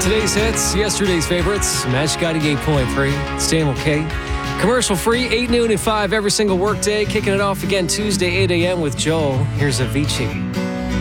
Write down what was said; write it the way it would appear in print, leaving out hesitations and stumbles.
Today's hits, yesterday's favorites, Magic 88.3, staying okay. Commercial free, 8 noon and 5 every single workday. Kicking it off again Tuesday, 8 a.m. with Joel. Here's Avicii.